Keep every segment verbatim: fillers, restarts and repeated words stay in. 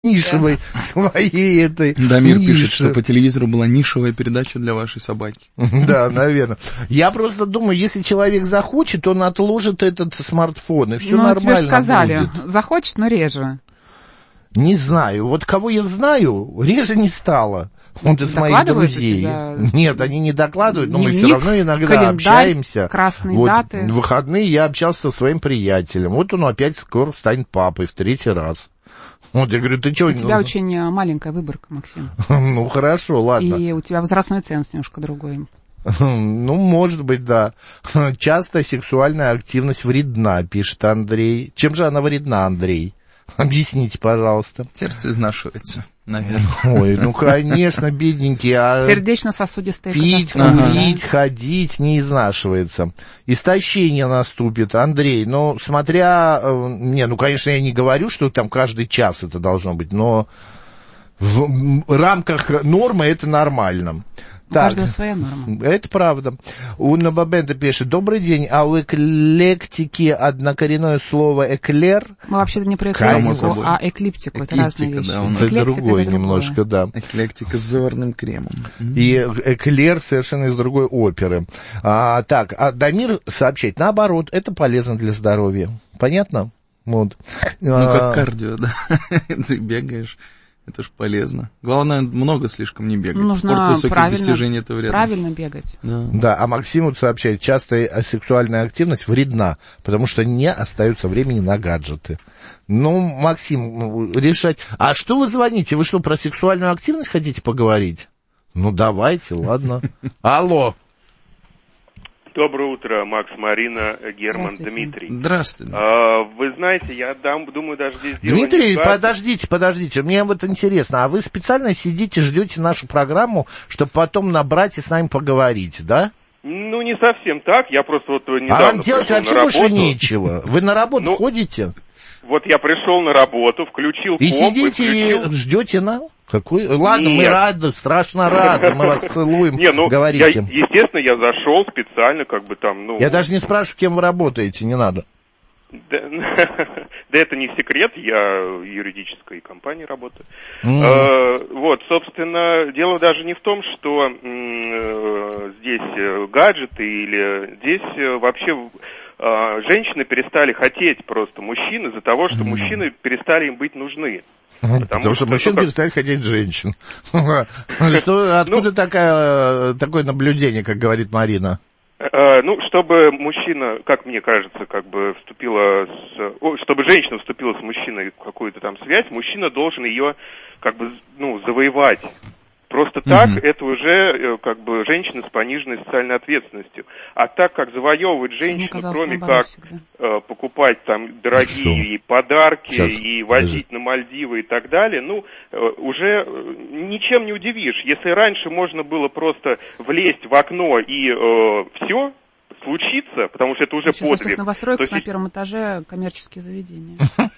нишевой своей этой Дамир ниши. пишет, что по телевизору была нишевая передача для вашей собаки. Да, наверное. Я просто думаю, если человек захочет, он отложит этот смартфон, и все ну, нормально тебе же сказали, будет. Захочет, но реже. Не знаю. Вот кого я знаю, реже не стало. Вот из моих друзей. Нет, они не докладывают, но мы все равно иногда общаемся. Красные вот, даты. В выходные я общался со своим приятелем. Вот он опять скоро станет папой в третий раз. Вот, я говорю, ты что? У тебя очень маленькая выборка, Максим. Ну, хорошо, ладно. И у тебя возрастной ценз немножко другой. Ну, может быть, да. Часто сексуальная активность вредна, пишет Андрей. Чем же она вредна, Андрей? Объясните, пожалуйста. Сердце изнашивается, наверное. Ой, ну, конечно, бедненький. А сердечно-сосудистая пить, катастрофа. курить, ходить не изнашивается. Истощение наступит. Андрей, ну, смотря... Не, ну, конечно, я не говорю, что там каждый час это должно быть, но в рамках нормы это нормально. У каждого своя норма. Это правда. Уна Бабенда пишет: добрый день, а у эклектики однокоренное слово эклер? Мы вообще-то не про эклектику, а эклиптику. Это разные вещи. Да, это другое немножко, да. Эклектика с заварным кремом. И эклер совершенно из другой оперы. А, так, а Дамир сообщает, наоборот, это полезно для здоровья. Понятно? Вот. Ну, как кардио, да. Ты бегаешь. Это ж полезно. Главное, много слишком не бегать. Нужно спорт высоких достижений — это вредно. Правильно бегать. Да. да, а Максим вот сообщает, частая сексуальная активность вредна, потому что не остается времени на гаджеты. Ну, Максим, решать... А что вы звоните? Вы что, про сексуальную активность хотите поговорить? Ну, давайте, ладно. Алло. Доброе утро, Макс, Марина, Герман, Дмитрий. Здравствуйте. А, вы знаете, я дам, думаю, даже здесь... Дмитрий, подождите, подождите, мне вот интересно, а вы специально сидите, ждете нашу программу, чтобы потом набрать и с нами поговорить, да? Ну, не совсем так, я просто вот недавно А вам делать вообще больше нечего? Вы на работу ну, ходите? Вот я пришел на работу, включил и комп... Сидите, и сидите и ждете нас? Какой? Ладно, Нет. мы рады, страшно рады, мы вас целуем, не, ну, говорите. Я, естественно, я зашел специально, как бы там, ну... Я даже не спрашиваю, кем вы работаете, не надо. Да, да это не секрет, я в юридической компании работаю. Mm. Э, вот, собственно, дело даже не в том, что э, здесь гаджеты или здесь вообще... женщины перестали хотеть просто мужчин из-за того, что mm. мужчины перестали им быть нужны. Потому, Потому что, что мужчины как... перестали хотеть женщин. Откуда такое наблюдение, как говорит Марина? Ну, чтобы мужчина, как мне кажется, как бы вступила с... Чтобы женщина вступила с мужчиной в какую-то там связь, мужчина должен ее как бы, ну, завоевать. Просто так mm-hmm. это уже как бы женщина с пониженной социальной ответственностью. А так как завоевывать женщину, кроме как э, покупать там дорогие Что? подарки Сейчас. и возить Подожди. на Мальдивы и так далее, ну, э, уже ничем не удивишь. Если раньше можно было просто влезть в окно и э, все случится, потому что это уже сейчас подвиг. Сейчас в новостройках на первом этаже коммерческие заведения.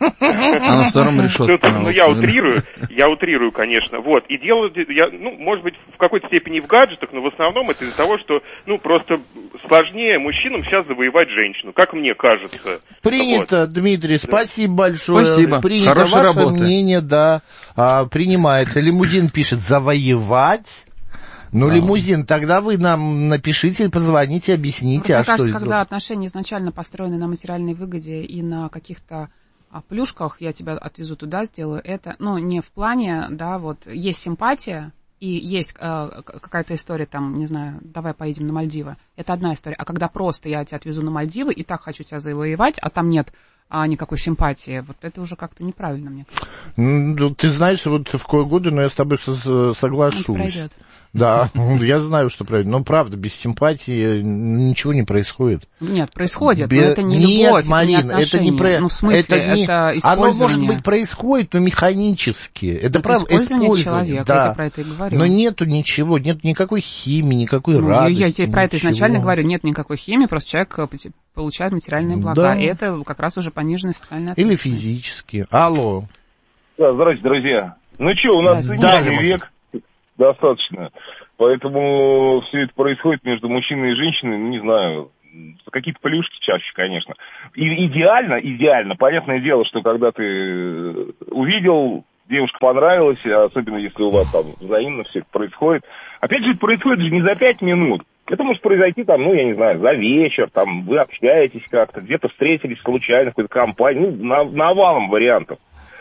А на втором решетка. Ну, я утрирую, я утрирую, конечно. Вот. И дело, я, ну, может быть, в какой-то степени в гаджетах, но в основном это из-за того, что, ну, просто сложнее мужчинам сейчас завоевать женщину, как мне кажется. Принято, вот. Дмитрий, спасибо большое. Спасибо. Принято. Хорошая Ваше работа. мнение, да, принимается. Лимузин пишет «завоевать». Ну, а. лимузин, тогда вы нам напишите, позвоните, объясните, Мне а кажется, что когда отношения изначально построены на материальной выгоде и на каких-то а, плюшках, я тебя отвезу туда, сделаю это, ну, не в плане, да, вот, есть симпатия, и есть э, какая-то история, там, не знаю, давай поедем на Мальдивы, это одна история, а когда просто я тебя отвезу на Мальдивы и так хочу тебя завоевать, а там нет а никакой симпатии, вот это уже как-то неправильно, мне кажется. Ну, ты знаешь, вот в кое годы, но я с тобой соглашусь. Он пройдет. Да, я знаю, что пройдет. Но правда, без симпатии ничего не происходит. Нет, происходит, Без... но это не Нет, любовь, Марин, это не это не про... Ну, в смысле, это, не... это использование. Оно, может быть, происходит, но механически. Это, это правда, использование, использование человека, да. я тебе про это и говорю. Но нету ничего, нет никакой химии, никакой ну, радости. Я тебе про это ничего. изначально говорю, нет никакой химии, просто человек получает материальные блага. Да. И это как раз уже пониженная социальная ответственность. Или физически. Алло. Да, здравствуйте, друзья. Ну что, у нас цивилизованный век достаточно. Поэтому все это происходит между мужчиной и женщиной, ну, не знаю, какие-то плюшки чаще, конечно. И идеально, идеально, понятное дело, что когда ты увидел девушка понравилась, особенно если у вас там взаимно все это происходит. Опять же, это происходит же не за пять минут. Это может произойти там, ну, я не знаю, за вечер, там, вы общаетесь как-то, где-то встретились случайно в какой-то компании, ну, на, навалом вариантов.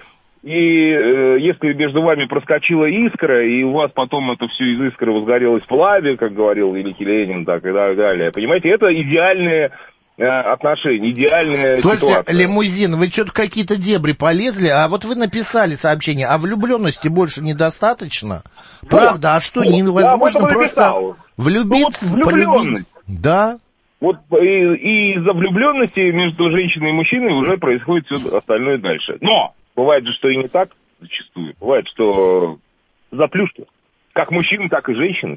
И э, если между вами проскочила искра, и у вас потом это все из искры возгорелось в пламя, как говорил великий Ленин, так и так далее, понимаете, это идеальные э, отношения, идеальная Слушайте, ситуация. Лимузин, вы что-то какие-то дебри полезли, а вот вы написали сообщение, а влюбленности больше недостаточно? Вот. Правда, а что, Вот. невозможно просто влюбиться? Ну, вот влюбленность. Да. Вот и, и из-за влюбленности между женщиной и мужчиной уже происходит все остальное дальше. Но бывает же, что и не так зачастую. Бывает, что за плюшки. Как мужчины, так и женщины.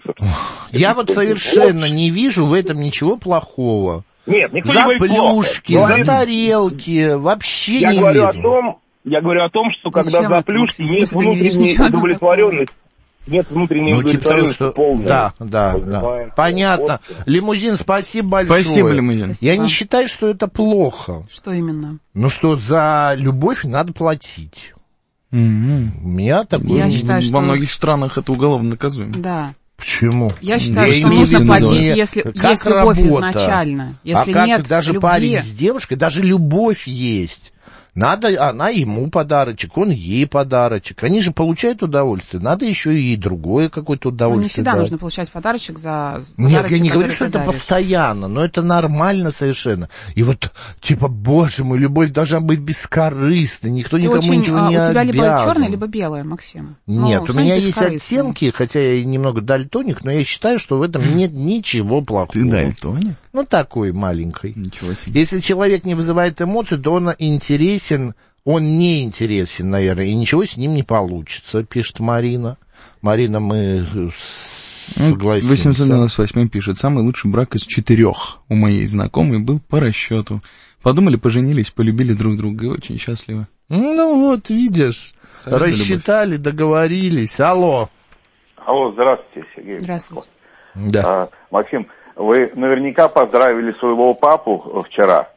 Я вот совершенно не вижу в этом ничего плохого. Нет, никто за не говорит плюшки, плохо. за тарелки, вообще я не говорю вижу. О том, я говорю о том, что когда Зачем за это, плюшки Максим? нет внутренней удовлетворенности. Нет внутренней Ну, типа того, удовлетворенности что... полной. Да, да, да. Понятно. Вот. Лимузин, спасибо большое. Спасибо, Лимузин. Спасибо. Я не считаю, что это плохо. Что именно? Ну, что за любовь надо платить. Mm-hmm. У меня такое... Я считаю, что... Во многих странах это уголовно наказуемо. Да. Почему? Я считаю, я что нужно виду, платить, не... если как есть любовь работа. изначально. Если а как нет даже любви... парень с девушкой, даже любовь есть. Надо, она ему подарочек, он ей подарочек. Они же получают удовольствие. Надо еще и другое какое-то удовольствие. Ну, не всегда дать. нужно получать подарочек за Нет, подарочек, я не говорю, что это даришь. постоянно, но это нормально совершенно. И вот, типа, боже мой, любовь должна быть бескорыстной, никто Ты никому очень, ничего а, не у тебя обязан. либо черное, либо белое, Максим. Нет, ну, у меня есть бескорыстный. оттенки, хотя я и немного дальтоник, но я считаю, что в этом нет ничего плохого. Ты дальтоник? Ну, такой маленький. Ничего себе. Если человек не вызывает эмоций, то он интересен, он не интересен, наверное, и ничего с ним не получится, пишет Марина. Марина, мы согласимся. восемьсот девяносто восемь пишет, самый лучший брак из четырех у моей знакомой был по расчету. Подумали, поженились, полюбили друг друга и очень счастливы. Ну вот, видишь, Абсолютно рассчитали, любовь. Договорились. Алло. Алло, здравствуйте, Сергей. Здравствуйте. Да. А, Максим, вы наверняка поздравили своего папу вчера.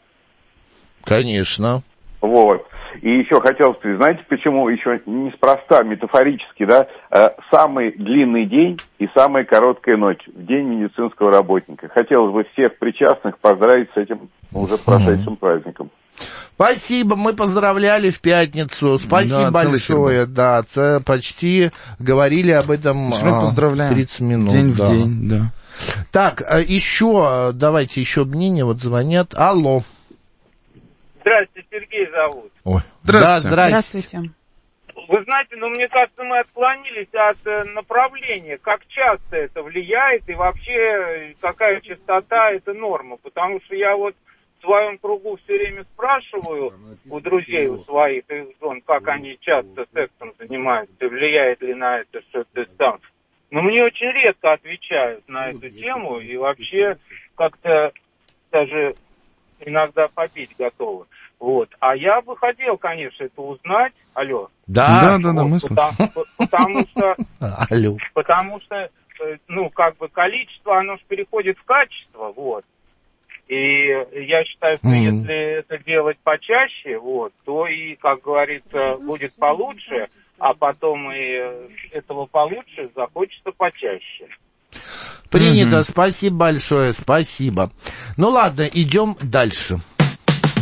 Конечно. Вот. И еще хотел сказать, знаете, почему еще неспроста, метафорически, да, самый длинный день и самая короткая ночь в день медицинского работника. Хотелось бы всех причастных поздравить с этим уже прошедшим mm-hmm. праздником. Спасибо, мы поздравляли в пятницу. Спасибо да, большое. Да, це почти говорили об этом а, тридцать минут. День да. в день, да. Так, еще, давайте еще мнение, вот звонят. Алло. Здравствуйте, Сергей зовут. Ой. Здравствуйте. Да, здравствуйте. Здравствуйте. Вы знаете, ну, мне кажется, мы отклонились от э, направления, как часто это влияет и вообще какая частота это норма. Потому что я вот в своем кругу все время спрашиваю у друзей, у своих их жен, как они часто сексом занимаются, влияет ли на это что-то там. Но мне очень редко отвечают на эту тему и вообще как-то даже иногда побить готовы. Вот. А я бы хотел, конечно, это узнать. Алло. Да, да, да, вот, мы потому, потому что, Алло. потому что, ну, как бы количество, оно же переходит в качество, вот. И я считаю, что mm-hmm. если это делать почаще, вот, то и, как говорится, будет получше, а потом и этого получше захочется почаще. Принято, mm-hmm. спасибо большое, спасибо. Ну ладно, идем дальше.